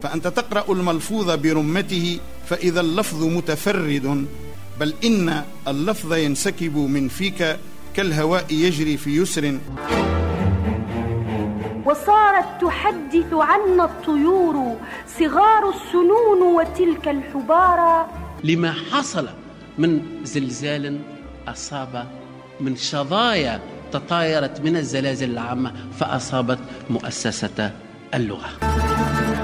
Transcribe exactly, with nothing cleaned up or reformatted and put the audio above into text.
فأنت تقرأ الملفوظ برمته فإذا اللفظ متفرد، بل إن اللفظ ينسكب من فيك كالهواء يجري في يسر. وصارت تحدث عنا الطيور صغار السنون وتلك الحبارى، لما حصل من زلزال أصاب، من شظايا تطايرت من الزلازل العامة فأصابت مؤسسة اللغة.